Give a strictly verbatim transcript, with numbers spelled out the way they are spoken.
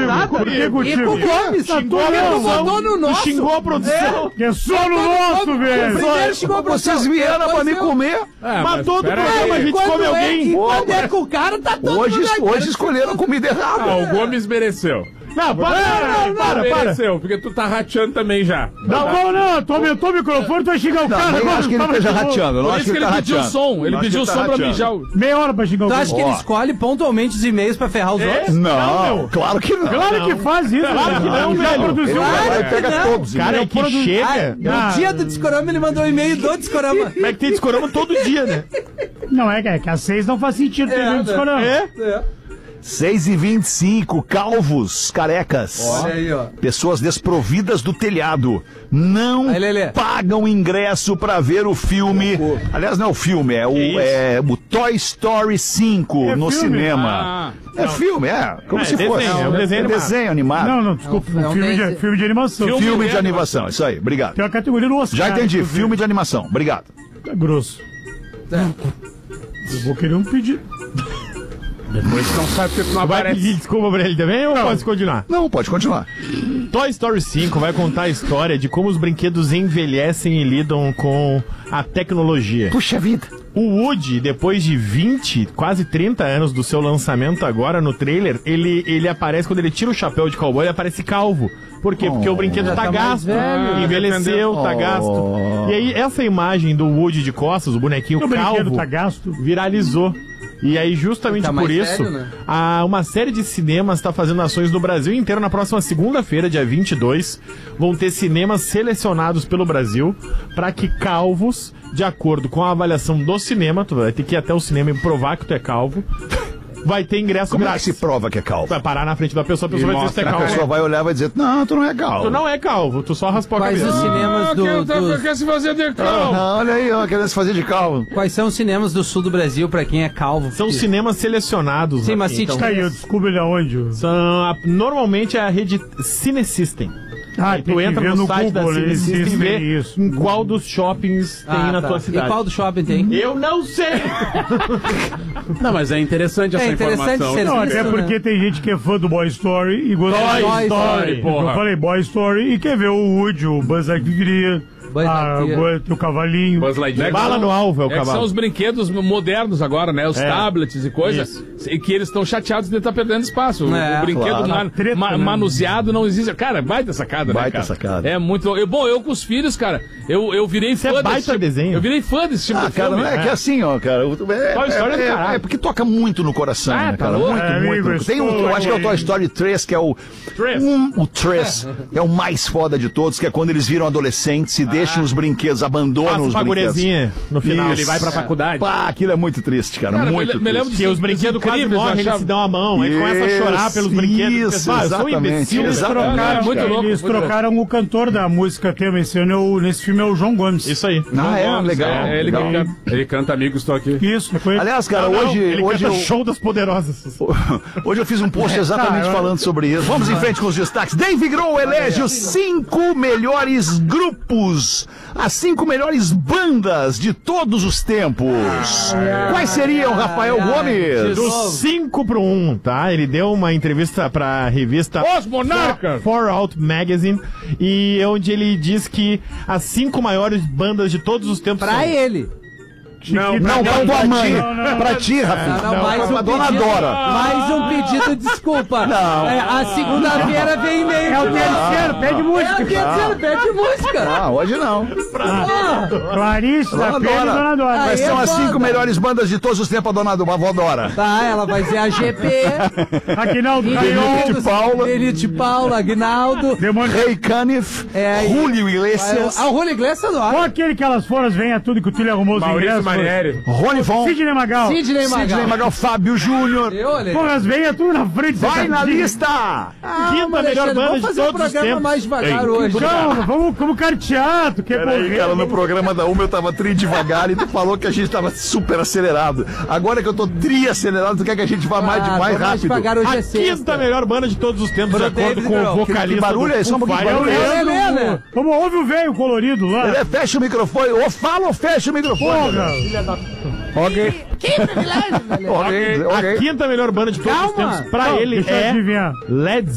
nada. Por que contigo? E com o Gomes. Xingou Porque a tu produção. botou no Tu nosso. xingou a produção. Que é só no nosso, velho. Primeiro xingou a produção. Vocês vieram pra me comer. É, mas todo programa a gente Quando come é, alguém. e quando é com o cara, tá todo Hoje, mundo aí, hoje cara. escolheram comida errada. Ah, o Gomes mereceu. Não, para, não, não, para, para. Mereceu, porque tu tá rateando também já. Não, não, não. Tu aumentou o microfone, tu vai xingar o Não, cara. nem agora, acho que ele tava esteja de boa. rateando. Eu não Por acho isso que que ele ele tá pediu o rateando. som. Ele Eu acho pediu o que ele som tá pra rateando. mijar o... Meia hora pra xingar o Tu cara. acha que ele escolhe pontualmente os e-mails pra ferrar os outros? Não, claro que não. Claro que faz isso. Claro que não, Já velho. produziu Ele um vai lá cara. e pega não. todos. Cara, é Eu que produ- chega. No Ah. dia do Discorama, ele mandou um e-mail do Discorama. Como é que tem discorama todo dia, né? Não, é que- é que às seis não faz sentido ter um discorama. É? seis e vinte e cinco, calvos, carecas. Olha aí, ó. Pessoas desprovidas do telhado. Não Aí, Lelê. pagam ingresso pra ver o filme. Aliás, não é o filme, é o, isso? é o Toy Story cinco É no filme? cinema. é filme, é. Como É, se desenho, fosse. é um desenho animado. desenho animado. Não, não, desculpa. É um filme, de, desenho. filme de animação. Filme, Filme de de animação, isso aí, obrigado. Tem uma categoria no Oscar. Já entendi, inclusive. filme de animação, obrigado. É grosso. Eu vou querer um pedido. Depois tu não sabe porque tu não Vai aparece. pedir desculpa pra ele também ou pode continuar? Não, pode continuar. Toy Story cinco vai contar a história de como os brinquedos envelhecem e lidam com a tecnologia. Puxa vida. O Woody, depois de vinte, quase trinta anos do seu lançamento agora no trailer, ele, ele aparece, quando ele tira o chapéu de cowboy, ele aparece calvo. Por quê? Porque o brinquedo já tá, tá mais gasto, velho. envelheceu, tá Oh. gasto. E aí, essa imagem do Woody de costas, o bonequinho O brinquedo calvo, tá gasto. viralizou. E aí, justamente Tá por mais isso, velho, né? a, uma série de cinemas está fazendo ações no Brasil inteiro. Na próxima segunda-feira, dia vinte e dois, vão ter cinemas selecionados pelo Brasil para que calvos, de acordo com a avaliação do cinema, tu vai ter que ir até o cinema e provar que tu é calvo, vai ter ingresso Como é que grátis. se prova que é calvo? Vai parar na frente da pessoa, a pessoa E vai dizer se tu é A calvo. pessoa vai olhar e vai dizer, não, tu não é calvo. Tu não é calvo, tu só raspou a Quais cabeça. os cinemas do, quer, dos- quer se fazer de calvo. Ah, olha aí, ó, querendo se fazer de calvo. Quais são os cinemas do sul do Brasil pra quem é calvo? São cinemas selecionados. Sim, mas aqui, se então. Tá aí, eu descubro ele aonde. São, a- normalmente é a rede Cine System. Ah, Aí tem tu que entra ver no, no site da Google, Cine né? System e Sim, vê isso. em qual dos shoppings tem Ah, na tá. tua cidade. E qual do shopping tem? Eu não sei! Não, mas é interessante essa É interessante informação. ser- Não, Isso, até né? porque tem gente que é fã do Boy Story e gosta Toy de Story, porra. Eu falei Boy Story e quer ver o Woody, o Buzz Lightyear, Buzz a, Lightyear. o cavalinho. Buzz Lightyear. Bala no alvo é o É que são cavalo. os brinquedos modernos agora, né? Os É. tablets e coisas. E que eles estão chateados de estar perdendo espaço. O- É, o brinquedo claro. ma- Treta, ma- né? manuseado não existe. Cara, baita sacada, né, Baita cara? sacada. É muito bom. Eu, bom, eu com os filhos, cara, eu, eu virei Isso é fã baita desse tipo, desenho. Eu virei fã desse tipo Ah, de cara, filme. não é que é assim, ó, cara. o- É, Toy Story é do é, caralho. é porque toca muito no coração, Ah, né, tá cara? louco. Muito, É, muito. amigo, Tem um, eu acho que é o Toy Story três, que é o. Três. Um, o três é o mais foda de todos, que é quando eles viram adolescentes e deixam os brinquedos, abandonam Passa os uma brinquedos. gurezinha no final. Isso. Ele vai pra faculdade. Pá, aquilo é muito triste, cara. Cara, muito me- me lembro triste. de- Que os brinquedos quase incríveis, eu morrem, eles achava. se dão a mão, aí começa a chorar pelos brinquedos. Isso, Pensa, ah, eu sou um exatamente. imbecil. Eles Exatamente, trocaram, É, muito louco, eles muito trocaram o cantor da música tema esse ano, é o- nesse filme é o João Gomes. Isso aí. Ah, é, Gomes, legal. É, ele, legal. que canta, ele canta Amigos, Estou Aqui. Isso, é com ele. Aliás, cara, Não, não, hoje, ele hoje, canta eu, Show das Poderosas. hoje eu fiz um post exatamente Tá, eu- falando sobre isso. Vamos em frente com os destaques. Dave Grohl elege os cinco melhores grupos, as cinco melhores bandas de todos os tempos. Quais seriam, Rafael Gomes? Do cinco pro um, tá? Ele deu uma entrevista pra revista Os Monarcas! Four Out Magazine, e onde ele diz que as cinco maiores bandas de todos os tempos Pra são... ele. Chiquita, Não, pra tua mãe. não, não, Pra ti, Rafinha. Não, não, mais pra um dona pedido, Dora. mais um pedido de desculpa. Não. É, a segunda-feira vem e-mail. É o terceiro, pede É o música. terceiro, pede música. Ah, hoje não. Ah, Clarice, da Dona Pena e Dora. Dona Dora. Aí Quais é são as foda. cinco melhores bandas de todos os tempos, a dona do avó Dora? tá, ela vai ser a G P. Aguinaldo Denilton Caion, Paula. Denilton Paula, Aguinaldo. Demônio. Rei Caniff, É, e- Julio Iglesias, Ah, o Rony Iglesias Qual adora. aquele que elas foram, venha tudo que o Túlio arrumou os Maurício ingressos? Manieri. Rony Von, Sidney Magal. Sidney Sidney Magal. Magal, Fábio Júnior. Eu, olha. Porra, as venhas tudo na frente. Vai na sentadinho. lista! Ah, Quinta mas melhor Alexandre, banda vamos de fazer um todos os programa tempos. mais devagar Ei, hoje. Calma, vamos, vamos cartear, tu quer Peraí, correr? cara, no programa da Uma eu tava tri devagar e tu falou que a gente tava super acelerado. Agora que eu tô tri acelerado, tu quer que a gente vá mais, Ah, mais vamos rápido? devagar, hoje A é sexta. quinta melhor banda de todos os tempos, de Pro acordo David com o Grohl. vocalista Que barulho é esse? do Só um Foo pouquinho de Fighters. barulho. É, Leandro, né, né? Como ouve o velho colorido lá. É, fecha o microfone, ou fala ou fecha o microfone. Porra. Ok. Ok, A ok. quinta melhor banda de todos os Calma. tempos, pra Não, ele, deixa eu é adivinhar. Led